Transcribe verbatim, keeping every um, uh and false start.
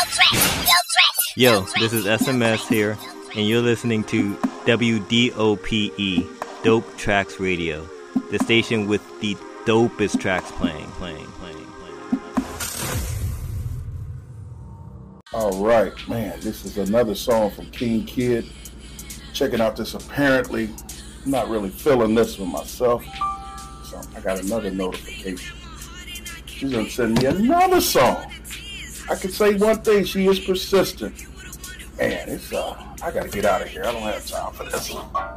Yo, this is S M S here, and you're listening to W D O P E, Dope Tracks Radio, the station with the dopest tracks playing, playing, playing, playing. All right, man, this is another song from King Kid. Checking out this apparently, I'm not really feeling this one myself, so I got another notification. She's gonna send me another song. I can say one thing, she is persistent. Man, it's uh, I gotta get out of here. I don't have time for this one.